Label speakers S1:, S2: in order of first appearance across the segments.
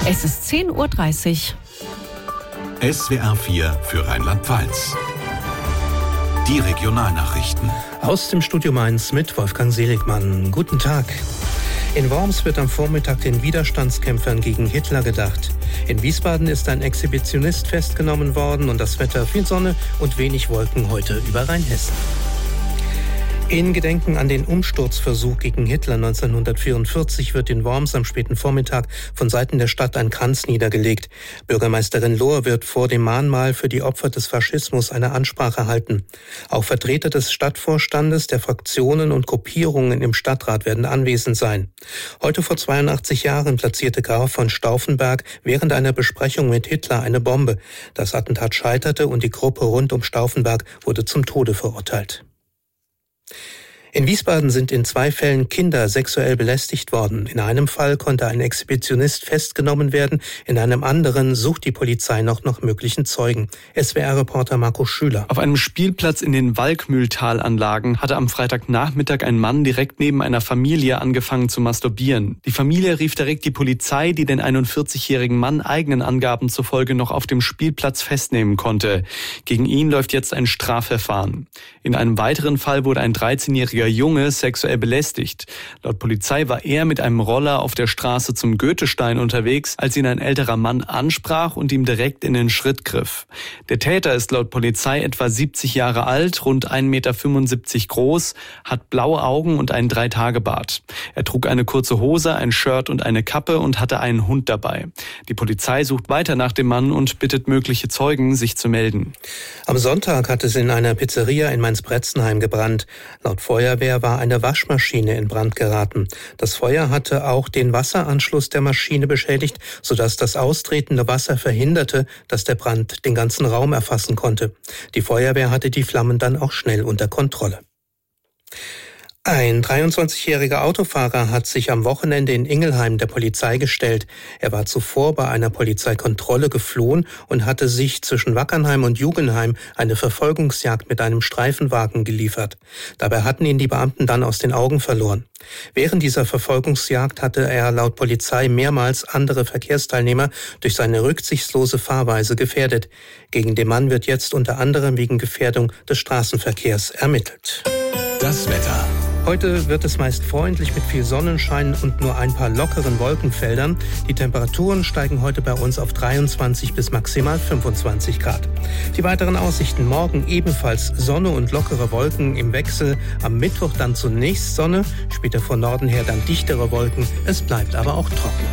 S1: Es ist 10:30 Uhr.
S2: SWR 4 für Rheinland-Pfalz. Die Regionalnachrichten.
S3: Aus dem Studio Mainz mit Wolfgang Seligmann. Guten Tag. In Worms wird am Vormittag den Widerstandskämpfern gegen Hitler gedacht. In Wiesbaden ist ein Exhibitionist festgenommen worden und das Wetter viel Sonne und wenig Wolken heute über Rheinhessen. In Gedenken an den Umsturzversuch gegen Hitler 1944 wird in Worms am späten Vormittag von Seiten der Stadt ein Kranz niedergelegt. Bürgermeisterin Lohr wird vor dem Mahnmal für die Opfer des Faschismus eine Ansprache halten. Auch Vertreter des Stadtvorstandes, der Fraktionen und Gruppierungen im Stadtrat werden anwesend sein. Heute vor 82 Jahren platzierte Graf von Stauffenberg während einer Besprechung mit Hitler eine Bombe. Das Attentat scheiterte und die Gruppe rund um Stauffenberg wurde zum Tode verurteilt. In Wiesbaden sind in 2 Fällen Kinder sexuell belästigt worden. In einem Fall konnte ein Exhibitionist festgenommen werden, in einem anderen sucht die Polizei noch nach möglichen Zeugen. SWR-Reporter Marco Schüler.
S4: Auf einem Spielplatz in den Walkmühltalanlagen hatte am Freitagnachmittag ein Mann direkt neben einer Familie angefangen zu masturbieren. Die Familie rief direkt die Polizei, die den 41-jährigen Mann eigenen Angaben zufolge noch auf dem Spielplatz festnehmen konnte. Gegen ihn läuft jetzt ein Strafverfahren. In einem weiteren Fall wurde ein 13-jähriger Junge sexuell belästigt. Laut Polizei war er mit einem Roller auf der Straße zum Goethestein unterwegs, als ihn ein älterer Mann ansprach und ihm direkt in den Schritt griff. Der Täter ist laut Polizei etwa 70 Jahre alt, rund 1,75 Meter groß, hat blaue Augen und einen 3-Tage-Bart. Er trug eine kurze Hose, ein Shirt und eine Kappe und hatte einen Hund dabei. Die Polizei sucht weiter nach dem Mann und bittet mögliche Zeugen, sich zu melden.
S3: Am Sonntag hat es in einer Pizzeria in Mainz-Bretzenheim gebrannt. Laut Feuerwehr war eine Waschmaschine in Brand geraten. Das Feuer hatte auch den Wasseranschluss der Maschine beschädigt, sodass das austretende Wasser verhinderte, dass der Brand den ganzen Raum erfassen konnte. Die Feuerwehr hatte die Flammen dann auch schnell unter Kontrolle. Ein 23-jähriger Autofahrer hat sich am Wochenende in Ingelheim der Polizei gestellt. Er war zuvor bei einer Polizeikontrolle geflohen und hatte sich zwischen Wackernheim und Jugenheim eine Verfolgungsjagd mit einem Streifenwagen geliefert. Dabei hatten ihn die Beamten dann aus den Augen verloren. Während dieser Verfolgungsjagd hatte er laut Polizei mehrmals andere Verkehrsteilnehmer durch seine rücksichtslose Fahrweise gefährdet. Gegen den Mann wird jetzt unter anderem wegen Gefährdung des Straßenverkehrs ermittelt.
S2: Das Wetter.
S3: Heute wird es meist freundlich mit viel Sonnenschein und nur ein paar lockeren Wolkenfeldern. Die Temperaturen steigen heute bei uns auf 23 bis maximal 25 Grad. Die weiteren Aussichten: morgen ebenfalls Sonne und lockere Wolken im Wechsel. Am Mittwoch dann zunächst Sonne, später von Norden her dann dichtere Wolken. Es bleibt aber auch trocken.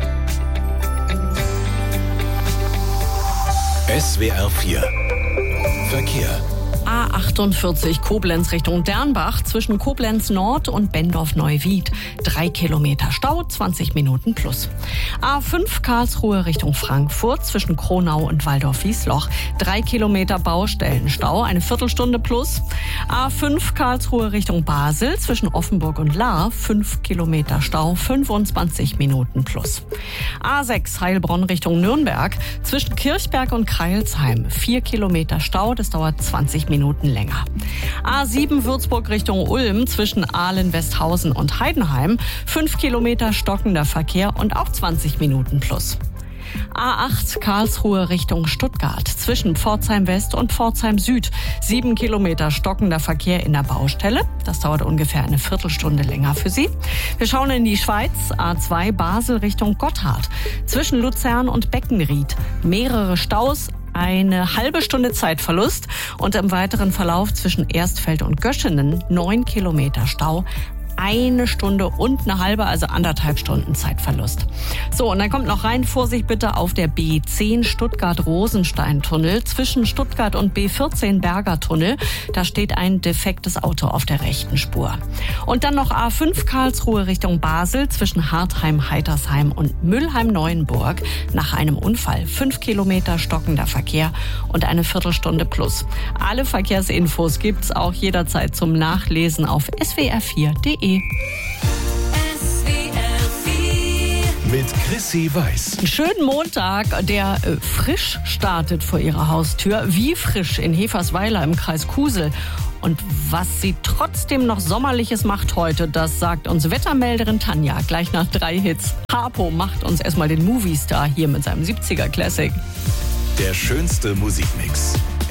S2: SWR 4 Verkehr.
S1: A48 Koblenz Richtung Dernbach zwischen Koblenz Nord und Bendorf-Neuwied. 3 Kilometer Stau, 20 Minuten plus. A5 Karlsruhe Richtung Frankfurt zwischen Kronau und Waldorf-Wiesloch. 3 Kilometer Baustellenstau, eine Viertelstunde plus. A5 Karlsruhe Richtung Basel zwischen Offenburg und Lahr. 5 Kilometer Stau, 25 Minuten plus. A6 Heilbronn Richtung Nürnberg zwischen Kirchberg und Kreilsheim. 4 Kilometer Stau, das dauert 20 Minuten länger. A7 Würzburg Richtung Ulm zwischen Ahlen-Westhausen und Heidenheim. 5 Kilometer stockender Verkehr und auch 20 Minuten plus. A8 Karlsruhe Richtung Stuttgart zwischen Pforzheim West und Pforzheim Süd. 7 Kilometer stockender Verkehr in der Baustelle. Das dauert ungefähr eine Viertelstunde länger für Sie. Wir schauen in die Schweiz. A2 Basel Richtung Gotthard zwischen Luzern und Beckenried. Mehrere Staus, eine halbe Stunde Zeitverlust und im weiteren Verlauf zwischen Erstfeld und Göschenen 9 Kilometer Stau. 1 Stunde und eine halbe, also 1,5 Stunden Zeitverlust. So, und dann kommt noch rein, Vorsicht bitte auf der B10 Stuttgart-Rosenstein-Tunnel zwischen Stuttgart und B14 Berger-Tunnel. Da steht ein defektes Auto auf der rechten Spur. Und dann noch A5 Karlsruhe Richtung Basel zwischen Hartheim-Heitersheim und Mülheim-Neuenburg nach einem Unfall. 5 Kilometer stockender Verkehr und eine Viertelstunde plus. Alle Verkehrsinfos gibt's auch jederzeit zum Nachlesen auf swr4.de.
S2: Mit Chrissy Weiß.
S1: Einen schönen Montag, der frisch startet vor Ihrer Haustür. Wie frisch in Hefersweiler im Kreis Kusel. Und was sie trotzdem noch Sommerliches macht heute, das sagt uns Wettermelderin Tanja gleich nach 3 Hits. Harpo macht uns erstmal den Movie-Star hier mit seinem 70er Classic.
S2: Der schönste Musikmix.